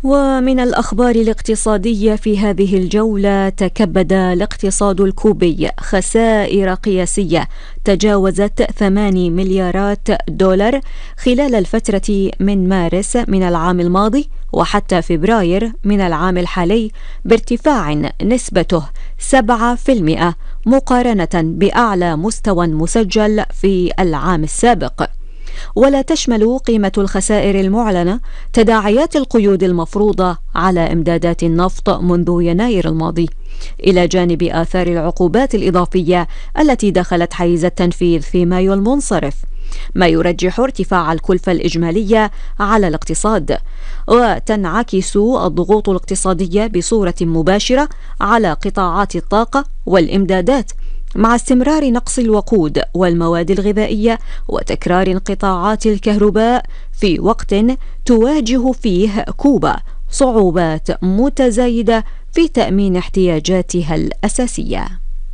ومن الأخبار الاقتصادية في هذه الجولة، تكبد الاقتصاد الكوبي خسائر قياسية تجاوزت 8 مليارات دولار خلال الفترة من مارس من العام الماضي وحتى فبراير من العام الحالي، بارتفاع نسبته 7% مقارنة بأعلى مستوى مسجل في العام السابق. ولا تشمل قيمة الخسائر المعلنة تداعيات القيود المفروضة على إمدادات النفط منذ يناير الماضي، إلى جانب آثار العقوبات الإضافية التي دخلت حيز التنفيذ في مايو المنصرف، ما يرجح ارتفاع الكلفة الإجمالية على الاقتصاد. وتنعكس الضغوط الاقتصادية بصورة مباشرة على قطاعات الطاقة والإمدادات، مع استمرار نقص الوقود والمواد الغذائية وتكرار انقطاعات الكهرباء في وقت تواجه فيه كوبا صعوبات متزايدة في تأمين احتياجاتها الأساسية.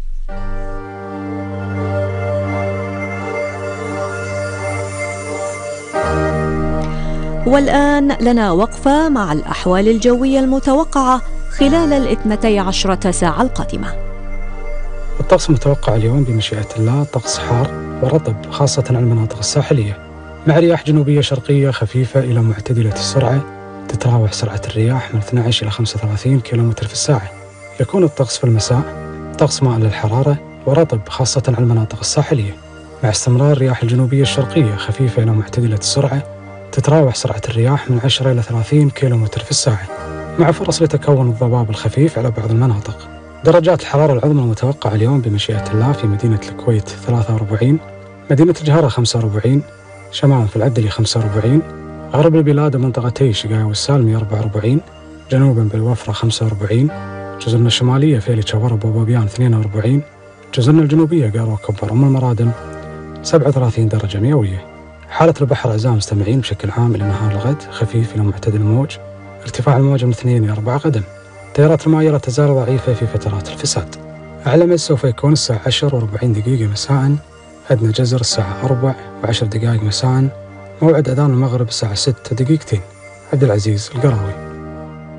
والآن لنا وقفة مع الأحوال الجوية المتوقعة خلال 12 ساعة القادمة. الطقس متوقع اليوم بمشيئة الله طقس حار ورطب خاصة على المناطق الساحلية، مع رياح جنوبية شرقية خفيفة إلى معتدلة السرعة، تتراوح سرعة الرياح من 12 إلى 35 كيلومتر في الساعة. يكون الطقس في المساء طقس مائل للحرارة ورطب خاصة على المناطق الساحلية، مع استمرار الرياح الجنوبية الشرقية خفيفة إلى معتدلة السرعة، تتراوح سرعة الرياح من 10 إلى 30 كيلومتر في الساعة، مع فرص لتكون الضباب الخفيف على بعض المناطق. درجات الحرارة العظمى المتوقعة اليوم بمشيئة الله في مدينة الكويت 43، مدينة الجهرة 45، شمال في العدلي 45، غرب البلاد ومنطقتي شقايا والسالمي 44، جنوبا بالوفرة 45، جزرنا الشمالية فيلي شورب وبوبيان 42، جزرنا الجنوبية قارو كبر أم المرادم 37 درجة مئوية. حالة البحر أعزائي المستمعين بشكل عام إلى نهار الغد خفيف إلى معتدل الموج، ارتفاع الموج من 2 إلى 4 قدم. تيارات المياه لا تزال ضعيفة في فترات الفساد. أعلى مد سوف يكون الساعة 10:40 مساء، أدنى جزر الساعة 4:10 مساء، موعد أذان المغرب الساعة 6:02. عبد العزيز القراوي.